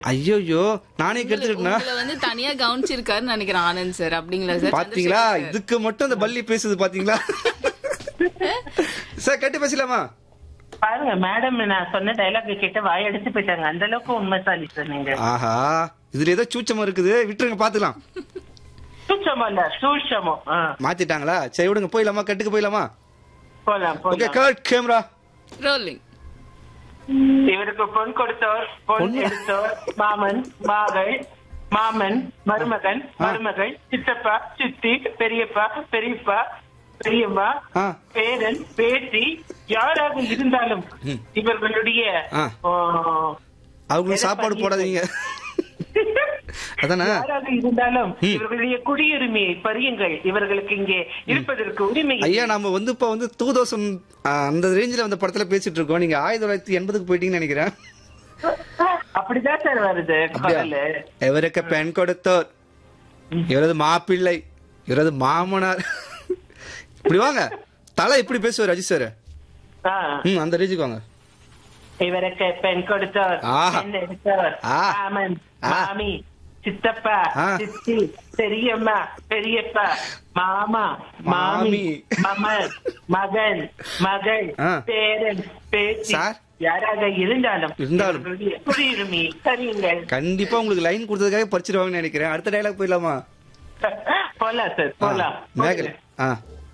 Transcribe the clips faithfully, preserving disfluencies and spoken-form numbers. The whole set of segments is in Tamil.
ஐயோ நானே கெடுத்துட்டேனா? உங்களை வந்து தனியா கவனிச்சிருக்காருன்னு நினைக்கிறேன் ஆனந்த் சார். அப்படிங்களா சார்? பாத்தீங்களா, இதுக்கு மட்டும் அந்த பள்ளி பேசுது பாத்தீங்களா? சார் கட்டி பேசலாமா? பாருங்க மேடம், நான் சொன்ன டைலாக் கிட்ட வாய் அடிச்சு போயிட்டாங்க. அந்த அளவுக்கு உண்மைசாலி சார் நீங்க. ஆஹா, இதுல ஏதோ சூச்சமா இருக்குது, விட்டுருங்க பாத்துக்கலாம். சூச்சமோ இல்ல சூழ்ச்சமோ மாத்திட்டாங்களா? சரி விடுங்க, போயிடலாமா? கட்டுக்கு போயிடலாமா? போலாம் ஓகே, போலாம். Cut camera rolling. இவருக்கு பொன் கொடுத்தோர், பொன் பொண்ணு. எடுத்தோர், மாமன், மகள், மாமன், மருமகன், மருமகள், சித்தப்பா, சித்தி, பெரியப்பா, பெரியப்பா, பெரியம்மா, ஆ. பேரன், பேத்தி, யாராக இருந்தாலும் இவர்களுடைய ஆ. ஆ, அவங்களுக்கு சாப்பாடு போடாதீங்க. அதானே? யாராக இருந்தாலும் இவர்களுடைய குடியுரிமையை பறியுங்கள். இவர்களுக்கு இங்கே இருப்பதற்கு உரிமை இல்லை. ஐயா, நம்ம வந்து இப்ப வந்து டூ தௌசண்ட் அந்த ரேஞ்சில அந்த படத்துல பேசிட்டு இருக்கோம். நீங்க ஆயிரத்தி தொள்ளாயிரத்தி எண்பதுக்கு போயிட்டீங்கன்னு நினைக்கிறேன். அப்படிதான் சார் வருது குரல். இவருக்கு பெண் கொடுத்தோர், இவரது மாப்பிள்ளை, இவரது மாமனார். இப்படி வாங்க, தலை இப்படி பேசுவார் அஜித் சார். ஆ. ம், அந்த ரேஞ்சுக்கு வாங்க. இவருக்கு பெண் கொடுத்தோர், ஆஹா. பெண் எடுத்தோர், ஆ. மாமன், ஆ. மாமி, சித்தப்பா, ஆ. சித்தி, பெரியம்மா, பெரியப்பா, மாமா, மாமி, மாமி. மமன், மகன், மகள், ஆ. பேரன், பேத்தி, சார். யாராக இருந்தாலும் இருந்தாலும். இவர்களுடைய குடியுரிமையை சரியுங்கள். கண்டிப்பா உங்களுக்கு லைன் கொடுத்ததுக்காக பறிச்சிருவாங்கன்னு நினைக்கிறேன். அடுத்த டைலாக் போயிடலாமா? போலாம் சார், போலாம். மேகலை. ஆ,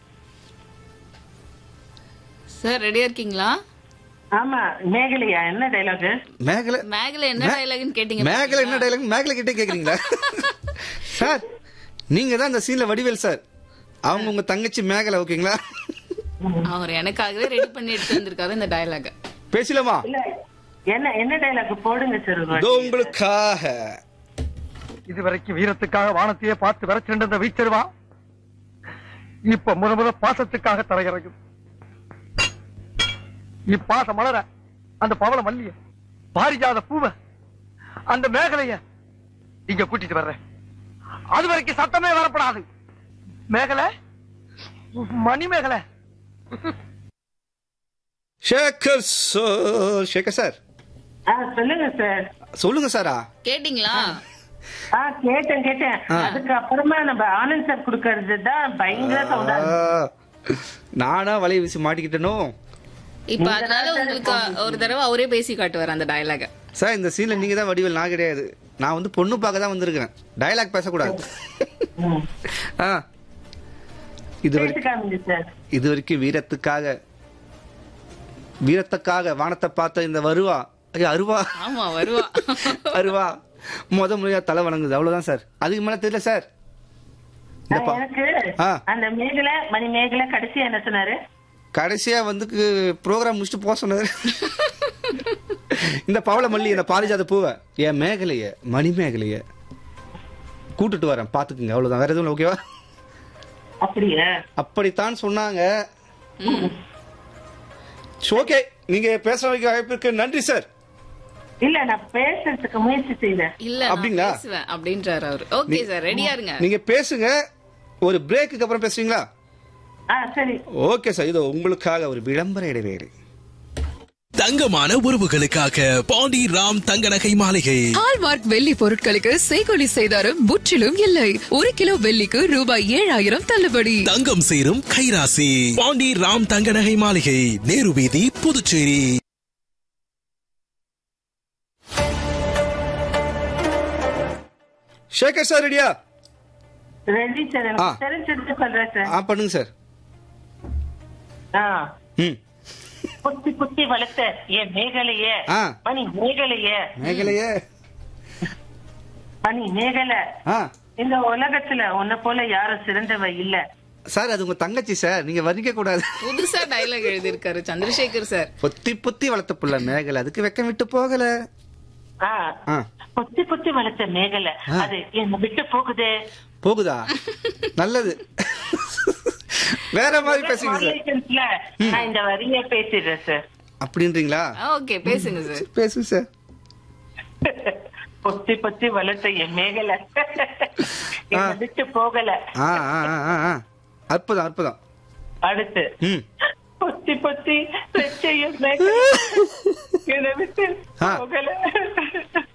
சார் ரெடியா இருக்கீங்களா? ஆமா, மேகலையா? என்ன டைலாக்? மேகலை. மேகலை என்ன டைலாக்னு கேட்டீங்க. மேகலை என்ன டைலாக்? மேகலை கிட்டே கேக்குறீங்களா? சார், நீங்க தான் அந்த சீன்ல வடிவேல் சார். அவங்க உங்க தங்கச்சி மேகலை, ஓகேங்களா? அவர் எனக்காகவே ரெடி பண்ணி எடுத்து வந்திருக்காரு இந்த டைலாக். பேசலாமா? இல்ல, என்ன என்ன டைலாக் போடுங்க சார். ஒரு இதோ வாட்டி. உங்களுக்காக. இதுவரைக்கும் வீரத்துக்காக வானத்தையே பார்த்து விரச்சிருந்த வீச்சருவா இப்ப முத முத பாசத்துக்காக தரையிறங்கும். இப்பாச மலர அந்த பவள மல்லிய, பாரிஜாத பூவ, அந்த மேகலைய இங்க கூட்டிட்டு வர்றேன். அது வரைக்கும் சத்தமே வரப்படாது. மேகலை, மணி மேகலை. சேகர் சார். சேகர் சார் ஆ, சொல்லுங்க சார். சொல்லுங்க சாரா. கேட்டீங்களா? ஆ, கேட்டேன் கேட்டேன். அதுக்கு அப்புறமா நம்ம ஆனந்த் சார் குடுக்கறது தான் பயங்கர சவுண்டா இருக்கு. நானா வலைய வீசி மாட்டிக்கிட்டனோ? இப்ப அதனால உங்களுக்கு ஒரு தடவை அவரே பேசி காட்டுவார் அந்த டைலாக. சார், இந்த சீன்ல நீங்க தான் வடிவேல், நான் கிடையாது. நான் வந்து பொண்ணு பார்க்க தான் வந்திருக்கேன். டயலாக் பேசக்கூடாது. ஆ, இது கேட்டுக்காமீங்க சார். இது வரைக்கும் வீரத்துக்காக, வீரத்துக்காக வானத்தை பார்த்த இந்த வருவா, ஐயா அருவா, ஆமா வருவா, அருவா முத முறையா தலை வணங்குது. அவ்வளவுதான் சார், அதுக்கு மேல தெரியல சார். இந்த பா- எனக்கு ஆ. அந்த மேகலை, மணி மேகலை கடைசியா என்ன சொன்னாரு? கடைசியா வந்து ப்ரோக்ராம் முடிச்சுட்டு போக சொன்னாரு. இந்த பவள மல்லி, இந்த பாரிஜாத பூவை, என் மேகலைய, மணி மேகலைய கூட்டுட்டு வரேன், பாத்துக்குங்க. அவ்வளவுதான், வேற எதுவும் ஓகேவா? அப்படியா? அப்படித்தான் சொன்னாங்க. ஓகே, நீங்க பேச வைக்க வாய்ப்பிற்கு நன்றி சார். இல்ல, நான் பேசுறதுக்கு முயற்சி செய்தேன். இல்ல நான் அப்படிங்களா? பேசுவேன் அப்படின்றாரு அவரு. ஓகே சார், ரெடியா இருங்க. நீங்க பேசுங்க, ஒரு பிரேக்குக்கு அப்புறம் பேசுறீங்களா? ஆ, சரி. ஓகே சார், இதோ உங்களுக்காக ஒரு விளம்பர இடைவேளை. தங்கமான உறவுகளுக்காக பாண்டி ராம் தங்க நகை மாளிகை. ஹால்மார்க் வெள்ளி பொருட்களுக்கு செய்கூலி செய்தாரும் முற்றிலும் இல்லை. ஒரு கிலோ வெள்ளிக்கு ரூபாய் ஏழாயிரம் தள்ளுபடி. தங்கம் சேரும் கைராசி பாண்டி ராம் தங்க நகை மாளிகை, நேரு வீதி, புதுச்சேரி. சேகர் சார் ரெடியா? Ready sir. ஆ. எனக்கு தெரிஞ்சது சொல்றேன் சார். ஆ, பண்ணுங்க சார். ஆ. ம், குத்தி குத்தி வளர்த்த என் மேகலைய, ஆ. மணி மேகலைய, மேகலையே. மணி மேகலை, ஆ இந்த உலகத்துல உன்னை போல யாரும் சிறந்தவ இல்ல. சார், அது உங்க தங்கச்சி சார், நீங்க வர்ணிக்க கூடாது. புதுசா டைலாக் எழுதி இருக்காரு சந்திரசேகர் சார். பொத்தி பொத்தி வளர்த்த புள்ள மேகலை, அதுக்கு வெக்கம் விட்டு போகல. ஆ. ஆ, குத்தி குத்தி வளர்த்த மேகலை, அது என்ன விட்டு போகுதே. போகுதா? நல்லது. வேற மாதிரி பேசுங்க சார். மாநிலத்துல நான் இந்த வரியை பேசிடுறேன் சார். அப்படின்றீங்களா? ஓகே, பேசுங்க சார். பேசுங்க சார். பொத்தி பொத்தி வளர்த்த என் மேகலை என்ன விட்டு போகல. ஆ, ஆ, ஆ, ஆ. அற்புதம், அற்புதம். அடுத்து, ம், பொத்தி பொத்தி வச்ச என் மேகலை என்ன விட்டு ஆ. போகல.